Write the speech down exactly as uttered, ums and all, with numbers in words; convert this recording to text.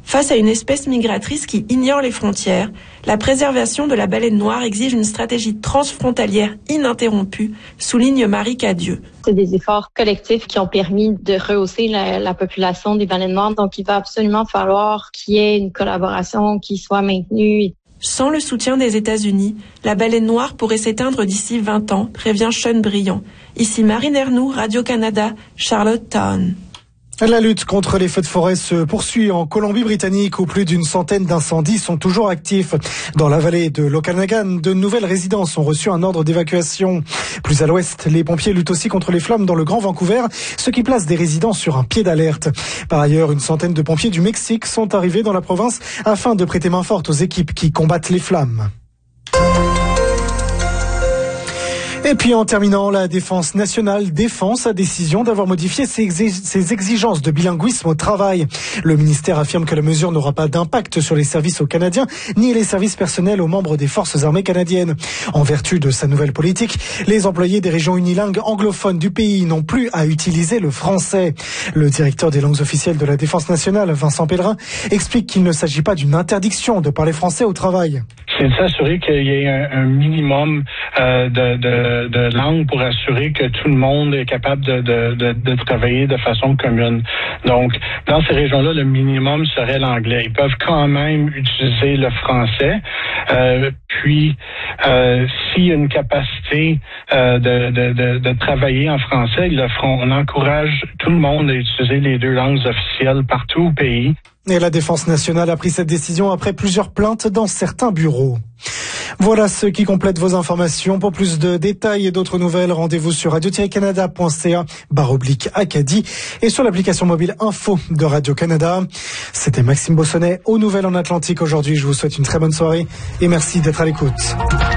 Face à une espèce migratrice qui ignore les frontières, la préservation de la baleine noire exige une stratégie transfrontalière ininterrompue, souligne Marie Cadieux. C'est des efforts collectifs qui ont permis de rehausser la, la population des baleines noires. Donc, il va absolument falloir qu'il y ait une collaboration qui soit maintenue. Sans le soutien des États-Unis, la baleine noire pourrait s'éteindre d'ici vingt ans, prévient Sean Briand. Ici Marine Ernoux, Radio-Canada, Charlottetown. La lutte contre les feux de forêt se poursuit en Colombie-Britannique où plus d'une centaine d'incendies sont toujours actifs. Dans la vallée de l'Okanagan, de nouvelles résidences ont reçu un ordre d'évacuation. Plus à l'ouest, les pompiers luttent aussi contre les flammes dans le Grand Vancouver, ce qui place des résidents sur un pied d'alerte. Par ailleurs, une centaine de pompiers du Mexique sont arrivés dans la province afin de prêter main forte aux équipes qui combattent les flammes. Et puis en terminant, la Défense nationale défend sa décision d'avoir modifié ses, exig- ses exigences de bilinguisme au travail. Le ministère affirme que la mesure n'aura pas d'impact sur les services aux Canadiens ni les services personnels aux membres des forces armées canadiennes. En vertu de sa nouvelle politique, les employés des régions unilingues anglophones du pays n'ont plus à utiliser le français. Le directeur des langues officielles de la Défense nationale, Vincent Pellerin, explique qu'il ne s'agit pas d'une interdiction de parler français au travail. C'est de s'assurer qu'il y ait un, un minimum euh, de, de, de langue pour assurer que tout le monde est capable de, de, de, de travailler de façon commune. Donc, dans ces régions-là, le minimum serait l'anglais. Ils peuvent quand même utiliser le français. Euh, puis, euh, s'il y a une capacité euh, de, de, de, de travailler en français, ils le feront. On encourage tout le monde à utiliser les deux langues officielles partout au pays. Et la Défense nationale a pris cette décision après plusieurs plaintes dans certains bureaux. Voilà ce qui complète vos informations. Pour plus de détails et d'autres nouvelles, rendez-vous sur radio tiret canada point c a barre oblique Acadie et sur l'application mobile Info de Radio-Canada. C'était Maxime Bossonnet aux Nouvelles en Atlantique aujourd'hui. Je vous souhaite une très bonne soirée et merci d'être à l'écoute.